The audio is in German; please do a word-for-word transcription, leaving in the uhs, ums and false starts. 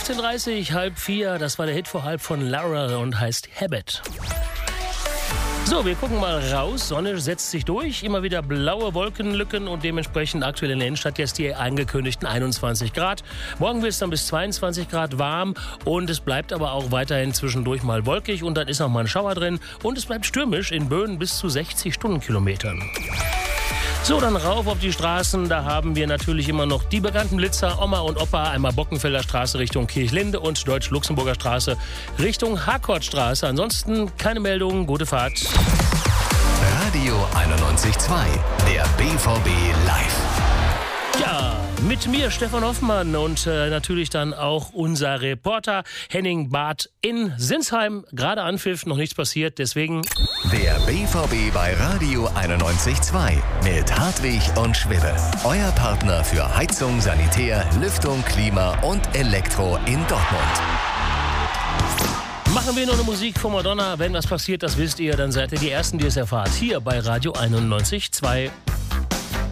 fünfzehn Uhr dreißig, halb vier, das war der Hit vor halb von Lara und heißt Habit. So, wir gucken mal raus. Sonne setzt sich durch, immer wieder blaue Wolkenlücken und dementsprechend aktuell in der Innenstadt jetzt die angekündigten einundzwanzig Grad. Morgen wird es dann bis zweiundzwanzig Grad warm und es bleibt aber auch weiterhin zwischendurch mal wolkig und dann ist noch mal ein Schauer drin und es bleibt stürmisch in Böen bis zu sechzig Stundenkilometern. So, dann rauf auf die Straßen. Da haben wir natürlich immer noch die bekannten Blitzer, Oma und Opa, einmal Bockenfelder Straße Richtung Kirchlinde und Deutsch-Luxemburger Straße Richtung Harkortstraße. Ansonsten keine Meldungen, gute Fahrt. Radio einundneunzig Komma zwei, der B V B live. Ja, mit mir Stefan Hoffmann und äh, natürlich dann auch unser Reporter Henning Barth in Sinsheim. Gerade Anpfiff, noch nichts passiert, deswegen... Der B V B bei Radio einundneunzig Komma zwei mit Hartwig und Schwibbe. Euer Partner für Heizung, Sanitär, Lüftung, Klima und Elektro in Dortmund. Machen wir nur eine Musik von Madonna. Wenn was passiert, das wisst ihr, dann seid ihr die Ersten, die es erfahrt. Hier bei Radio einundneunzig Komma zwei.